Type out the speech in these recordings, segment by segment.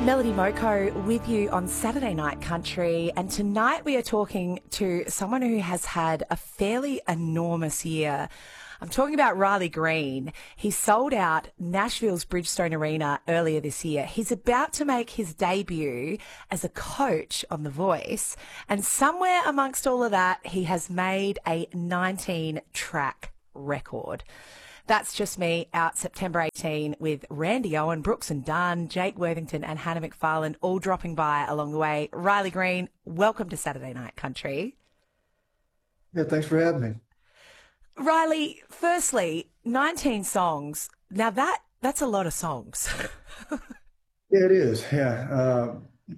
Melody Moko with you on Saturday Night Country, and tonight we are talking to someone who has had a fairly enormous year. I'm talking about Riley Green. He sold out Nashville's Bridgestone Arena earlier this year. He's about to make his debut as a coach on The Voice, and somewhere amongst all of that, he has made a 19-track record. That's Just Me, out September 18, with Randy Owen, Brooks and Dunn, Jake Worthington and Hannah McFarlane all dropping by along the way. Riley Green, welcome to Saturday Night Country. Yeah, thanks for having me. Riley, firstly, 19 songs. Now that's a lot of songs. Yeah, it is. Yeah.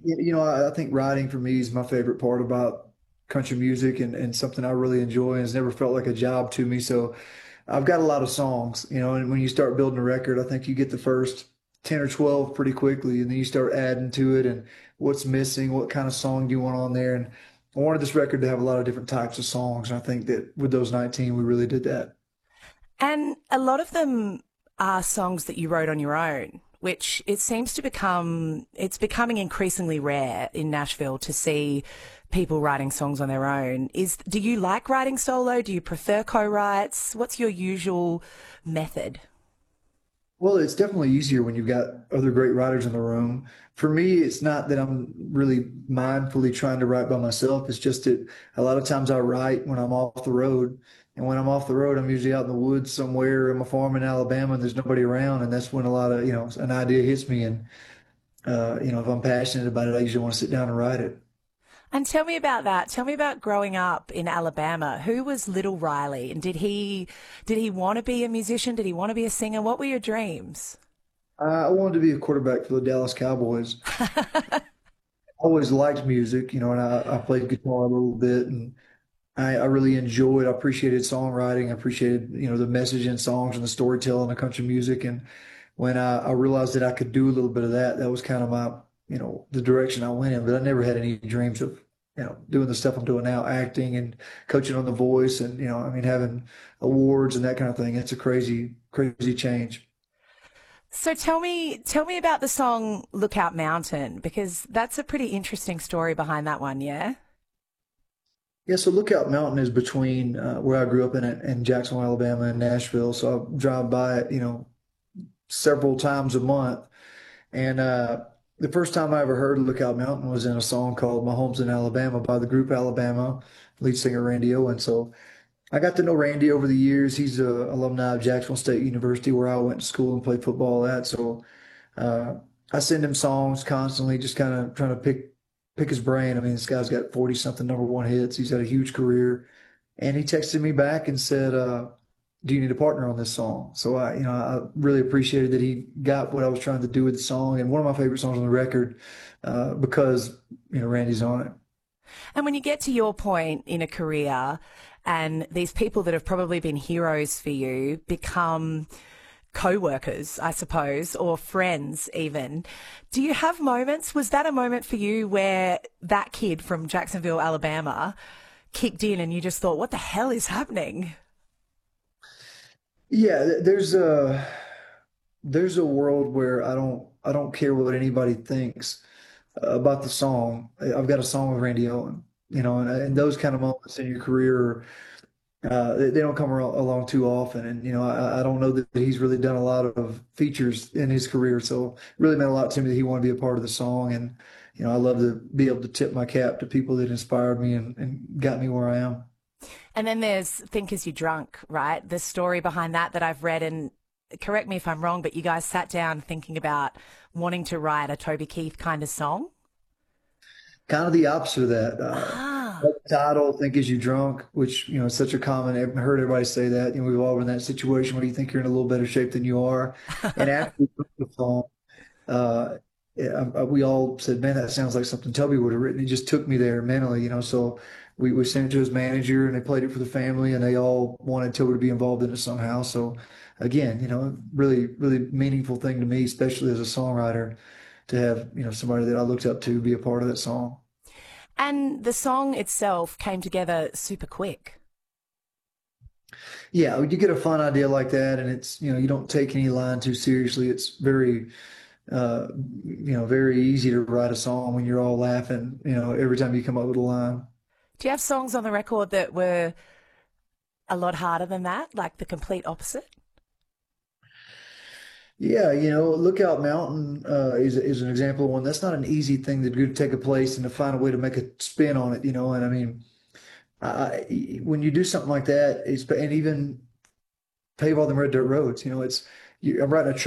I think writing for me is my favorite part about country music and something I really enjoy, and it's never felt like a job to me. So I've got a lot of songs, and when you start building a record, I think you get the first 10 or 12 pretty quickly, and then you start adding to it and what's missing, what kind of song do you want on there. And I wanted this record to have a lot of different types of songs. And I think that with those 19, we really did that. And a lot of them are songs that you wrote on your own, which it seems to it's becoming increasingly rare in Nashville to see people writing songs on their own. Do you like writing solo? Do you prefer co-writes? What's your usual method? Well, it's definitely easier when you've got other great writers in the room. For me, it's not that I'm really mindfully trying to write by myself. It's just that a lot of times I write when I'm off the road. And when I'm off the road, I'm usually out in the woods somewhere in my farm in Alabama, and there's nobody around. And that's when a lot of, an idea hits me. And, if I'm passionate about it, I usually want to sit down and write it. And tell me about that. Tell me about growing up in Alabama. Who was little Riley? And did he want to be a musician? Did he want to be a singer? What were your dreams? I wanted to be a quarterback for the Dallas Cowboys. I always liked music, and I played guitar a little bit, and I really I appreciated songwriting. I appreciated, the message in songs and the storytelling of country music. And when I realized that I could do a little bit of that, that was kind of my, the direction I went in. But I never had any dreams of, doing the stuff I'm doing now, acting and coaching on The Voice and, having awards and that kind of thing. It's a crazy, crazy change. So tell me about the song Lookout Mountain, because that's a pretty interesting story behind that one, yeah? Yeah, so Lookout Mountain is between where I grew up in Jacksonville, Alabama, and Nashville. So I drive by it, several times a month. And the first time I ever heard Lookout Mountain was in a song called My Home's in Alabama by the group Alabama, lead singer Randy Owen. So I got to know Randy over the years. He's an alumni of Jacksonville State University, where I went to school and played football at. So uh, I send him songs constantly, just kind of trying to pick his brain. I mean, this guy's got 40 something number one hits. He's had a huge career. And he texted me back and said, do you need a partner on this song? So I really appreciated that he got what I was trying to do with the song, and one of my favorite songs on the record, because, Randy's on it. And when you get to your point in a career and these people that have probably been heroes for you become co-workers, I suppose, or friends even, do you have moments? Was that a moment for you where that kid from Jacksonville, Alabama kicked in and you just thought, what the hell is happening? Yeah, there's a world where I don't care what anybody thinks about the song. I've got a song with Randy Owen, and those kind of moments in your career, they don't come along too often. And I don't know that he's really done a lot of features in his career, so it really meant a lot to me that he wanted to be a part of the song. And I love to be able to tip my cap to people that inspired me and got me where I am. And then there's Think As You Drunk, right? The story behind that I've read, and correct me if I'm wrong, but you guys sat down thinking about wanting to write a Toby Keith kind of song? Kind of the opposite of that. Ah. The title, Think As You Drunk, which, is such a common, I've heard everybody say that. We've all been in that situation where you think you're in a little better shape than you are. And after we wrote the song, uh, we all said, man, that sounds like something Toby would have written. It just took me there mentally, so we sent it to his manager and they played it for the family, and they all wanted Toby to be involved in it somehow. So again, really, really meaningful thing to me, especially as a songwriter, to have, somebody that I looked up to be a part of that song. And the song itself came together super quick. Yeah, you get a fun idea like that, and it's, you don't take any line too seriously. It's very uh, very easy to write a song when you're all laughing, every time you come up with a line. Do you have songs on the record that were a lot harder than that, like the complete opposite? Yeah, Lookout Mountain is an example of one. That's not an easy thing to do, to take a place and to find a way to make a spin on it, And I mean, when you do something like that, and even pave all them red dirt roads, I'm writing a